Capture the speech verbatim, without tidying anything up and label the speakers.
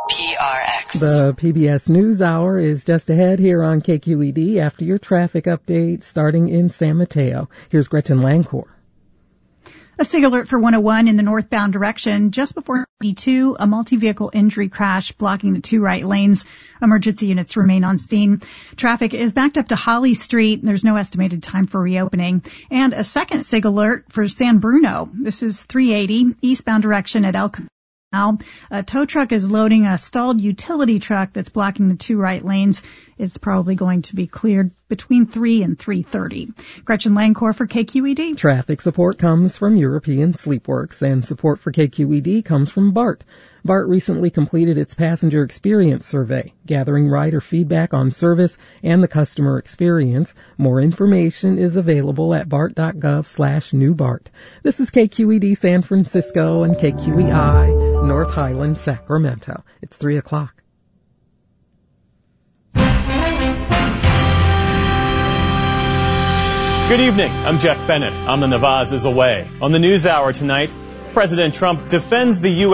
Speaker 1: P R X.
Speaker 2: The P B S NewsHour is just ahead here on K Q E D after your traffic update starting in San Mateo. Here's Gretchen Lancor.
Speaker 3: A SIG alert for one oh one in the northbound direction. Just before ninety-two, a multi-vehicle injury crash blocking the two right lanes. Emergency units remain on scene. Traffic is backed up to Holly Street. There's no estimated time for reopening. And a second SIG alert for San Bruno. This is three eighty, eastbound direction at El Camino. Now, a tow truck is loading a stalled utility truck that's blocking the two right lanes. It's probably going to be cleared between three and three thirty. Gretchen Lancor for K Q E D.
Speaker 2: Traffic support comes from European Sleepworks, and support for K Q E D comes from BART. BART recently completed its passenger experience survey, gathering rider feedback on service and the customer experience. More information is available at bart.gov slash new BART. This is K Q E D San Francisco and K Q E I North Highland, Sacramento. It's three o'clock.
Speaker 4: Good evening. I'm Jeff Bennett. Amna Nawaz is away. On the NewsHour tonight, President Trump defends the U S